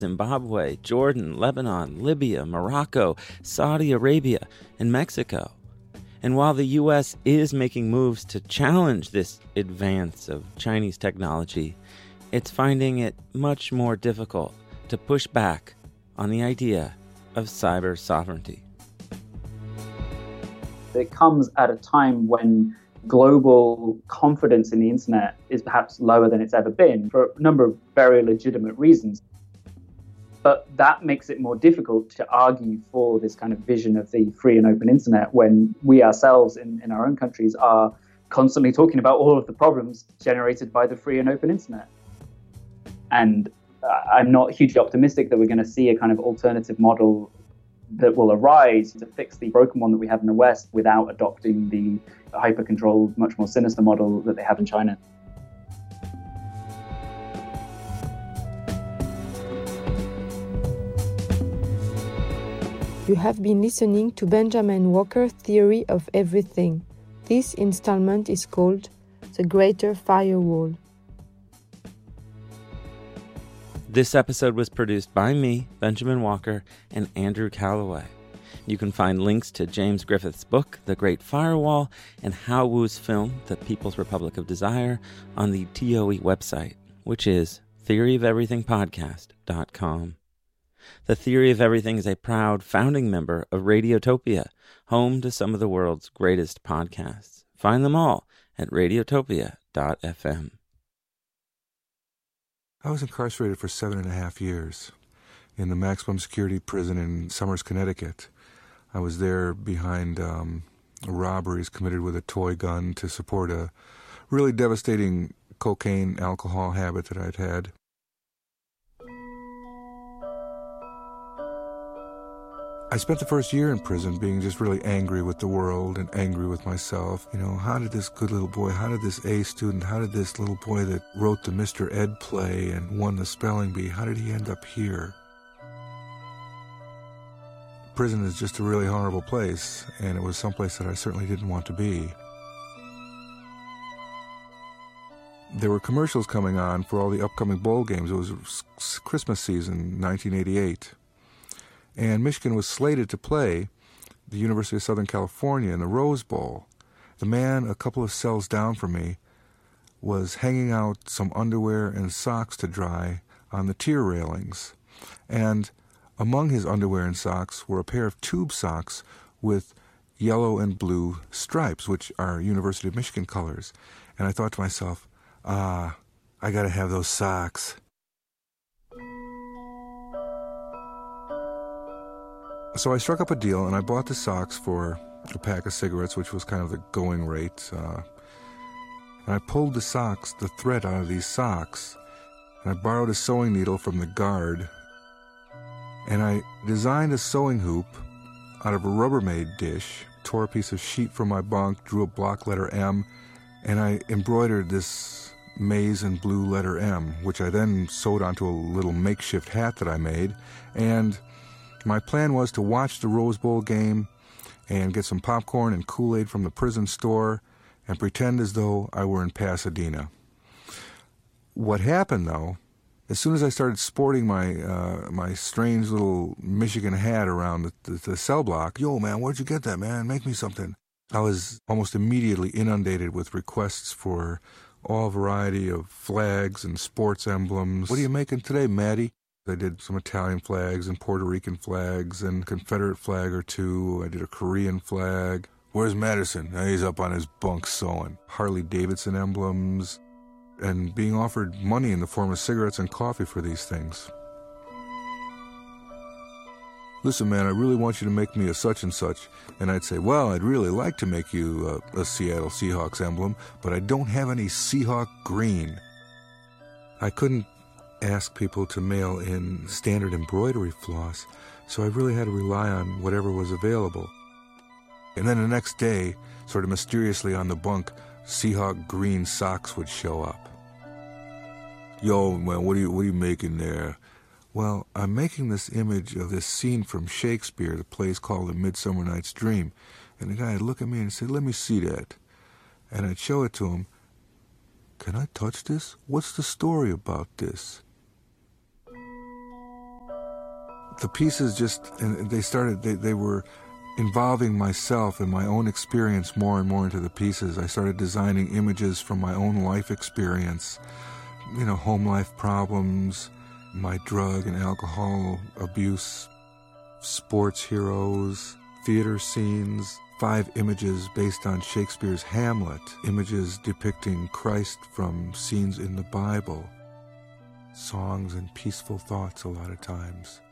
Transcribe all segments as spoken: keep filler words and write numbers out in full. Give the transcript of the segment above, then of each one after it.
Zimbabwe, Jordan, Lebanon, Libya, Morocco, Saudi Arabia, and Mexico. And while the U S is making moves to challenge this advance of Chinese technology, it's finding it much more difficult to push back on the idea of cyber sovereignty. It comes at a time when global confidence in the internet is perhaps lower than it's ever been for a number of very legitimate reasons. But that makes it more difficult to argue for this kind of vision of the free and open internet when we ourselves in, in our own countries are constantly talking about all of the problems generated by the free and open internet. And I'm not hugely optimistic that we're going to see a kind of alternative model that will arise to fix the broken one that we have in the West without adopting the hyper-controlled, much more sinister model that they have in China. You have been listening to Benjamin Walker's Theory of Everything. This installment is called The Greater Firewall. This episode was produced by me, Benjamin Walker, and Andrew Calloway. You can find links to James Griffith's book, The Great Firewall, and Hao Wu's film, The People's Republic of Desire, on the T O E website, which is theory of everything podcast dot com. The Theory of Everything is a proud founding member of Radiotopia, home to some of the world's greatest podcasts. Find them all at radiotopia dot f m. I was incarcerated for seven and a half years in the maximum security prison in Somers, Connecticut. I was there behind um, robberies committed with a toy gun to support a really devastating cocaine alcohol habit that I'd had. I spent the first year in prison being just really angry with the world and angry with myself. You know, how did this good little boy, how did this A student, how did this little boy that wrote the Mister Ed play and won the spelling bee, how did he end up here? Prison is just a really horrible place, and it was someplace that I certainly didn't want to be. There were commercials coming on for all the upcoming bowl games. It was Christmas season, nineteen eighty-eight. And Michigan was slated to play the University of Southern California in the Rose Bowl. The man a couple of cells down from me was hanging out some underwear and socks to dry on the tier railings. And among his underwear and socks were a pair of tube socks with yellow and blue stripes, which are University of Michigan colors. And I thought to myself, ah, I gotta have those socks. So I struck up a deal, and I bought the socks for a pack of cigarettes, which was kind of the going rate. Uh, and I pulled the socks, the thread out of these socks, and I borrowed a sewing needle from the guard, and I designed a sewing hoop out of a Rubbermaid dish, tore a piece of sheet from my bunk, drew a block letter M, and I embroidered this maize and blue letter M, which I then sewed onto a little makeshift hat that I made, and my plan was to watch the Rose Bowl game and get some popcorn and Kool-Aid from the prison store and pretend as though I were in Pasadena. What happened, though, as soon as I started sporting my uh, my strange little Michigan hat around the, the, the cell block, yo, man, where'd you get that, man? Make me something. I was almost immediately inundated with requests for all variety of flags and sports emblems. What are you making today, Maddie? I did some Italian flags and Puerto Rican flags and Confederate flag or two. I did a Korean flag. Where's Madison? He's up on his bunk sewing. Harley Davidson emblems, and being offered money in the form of cigarettes and coffee for these things. Listen, man, I really want you to make me a such and such. And I'd say, well, I'd really like to make you a, a Seattle Seahawks emblem, but I don't have any Seahawk green. I couldn't ask people to mail in standard embroidery floss, so I really had to rely on whatever was available. And then the next day, sort of mysteriously on the bunk, Seahawk green socks would show up. Yo, man, what are you, what are you making there? Well, I'm making this image of this scene from Shakespeare, the play's called A Midsummer Night's Dream. And the guy would look at me and say, let me see that. And I'd show it to him. Can I touch this? What's the story about this? the pieces just, and they started, they, they were involving myself and my own experience more and more into the pieces. I started designing images from my own life experience, you know, home life problems, my drug and alcohol abuse, sports heroes, theater scenes, five images based on Shakespeare's Hamlet, images depicting Christ from scenes in the Bible, songs and peaceful thoughts a lot of times.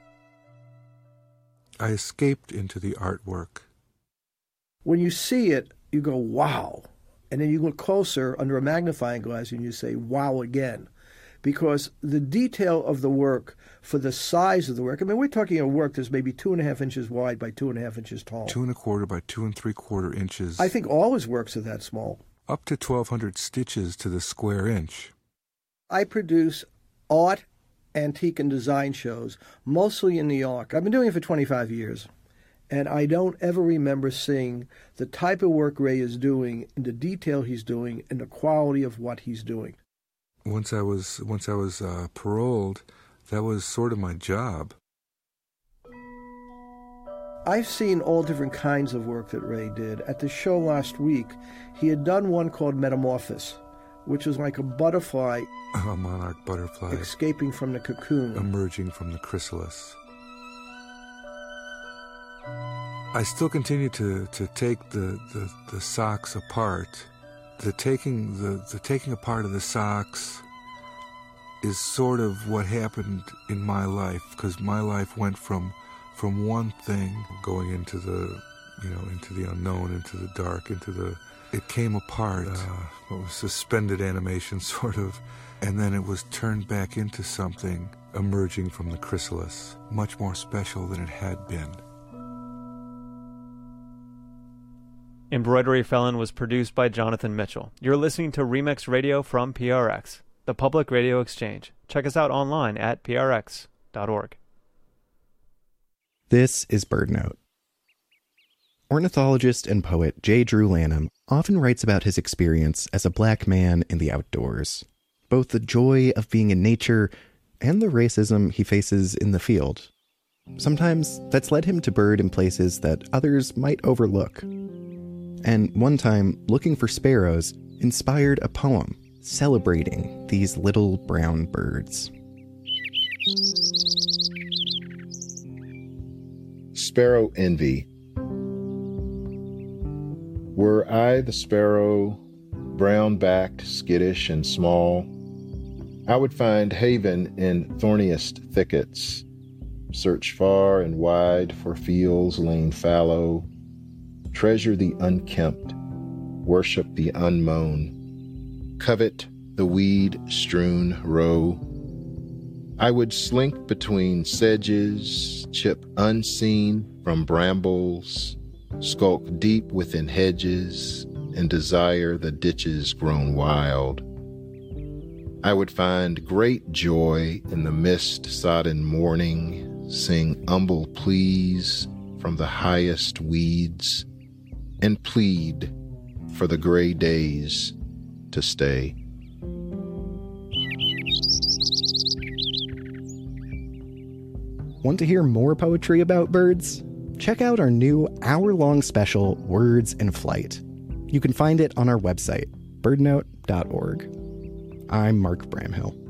I escaped into the artwork. When you see it, you go, wow. And then you look closer under a magnifying glass and you say, wow again. Because the detail of the work for the size of the work, I mean, we're talking a work that's maybe two and a half inches wide by two and a half inches tall. Two and a quarter by two and three quarter inches. I think all his works are that small. Up to twelve hundred stitches to the square inch. I produce art, antique, and design shows, mostly in New York. I've been doing it for twenty-five years. And I don't ever remember seeing the type of work Ray is doing, and the detail he's doing, and the quality of what he's doing. Once I was once I was uh, paroled, that was sort of my job. I've seen all different kinds of work that Ray did. At the show last week, he had done one called Metamorphosis, which was like a butterfly, a monarch butterfly, escaping from the cocoon, emerging from the chrysalis. I still continue to, to take the, the, the socks apart. The taking the, the taking apart of the socks is sort of what happened in my life, because my life went from from one thing going into the you know into the unknown, into the dark, into the it came apart. Uh, it was suspended animation sort of, and then it was turned back into something emerging from the chrysalis, much more special than it had been. Embroidery Felon was produced by Jonathan Mitchell. You're listening to Remix Radio from P R X, the Public Radio Exchange. Check us out online at p r x dot org. This is BirdNote. Ornithologist and poet J. Drew Lanham often writes about his experience as a black man in the outdoors, both the joy of being in nature and the racism he faces in the field. Sometimes that's led him to bird in places that others might overlook. And one time, looking for sparrows inspired a poem celebrating these little brown birds. Sparrow Envy. Were I the sparrow, brown-backed, skittish, and small, I would find haven in thorniest thickets, search far and wide for fields lain fallow, treasure the unkempt, worship the unmown, covet the weed-strewn row. I would slink between sedges, chip unseen from brambles, skulk deep within hedges, and desire the ditches grown wild. I would find great joy in the mist-sodden morning, sing humble pleas from the highest weeds, and plead for the gray days to stay. Want to hear more poetry about birds? Check out our new hour-long special, Words in Flight. You can find it on our website, bird note dot org. I'm Mark Bramhill.